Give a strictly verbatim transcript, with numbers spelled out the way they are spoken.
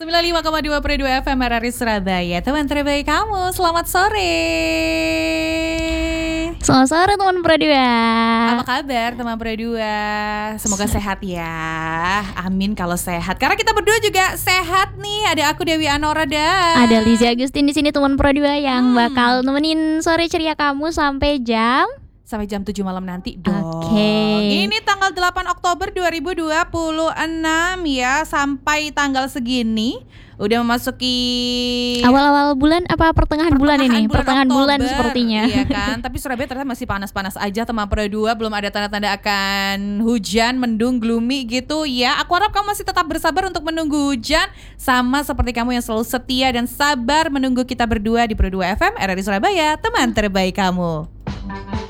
sembilan puluh lima koma dua Pro dua F M R R I Surabaya. Teman terbaik kamu, selamat sore. Selamat sore teman Pro dua. Apa kabar teman Pro dua? Semoga sehat ya. Amin kalau sehat. Karena kita berdua juga sehat nih. Ada aku Dewi Anora dan ada Lizzie Agustin di sini teman Pro dua yang hmm. bakal nemenin sore ceria kamu sampai jam sampai jam tujuh malam nanti dong. Oke. Okay. Ini tanggal delapan Oktober dua ribu dua puluh enam ya. Sampai tanggal segini udah memasuki awal-awal bulan apa pertengahan, pertengahan bulan ini? Bulan pertengahan Oktober, bulan sepertinya. Iya kan. Tapi Surabaya ternyata masih panas-panas aja teman Pro dua. Belum ada tanda-tanda akan hujan, mendung, gloomy gitu ya. Aku harap kamu masih tetap bersabar untuk menunggu hujan. Sama seperti kamu yang selalu setia dan sabar menunggu kita berdua di Pro dua F M R R I Surabaya, teman terbaik kamu.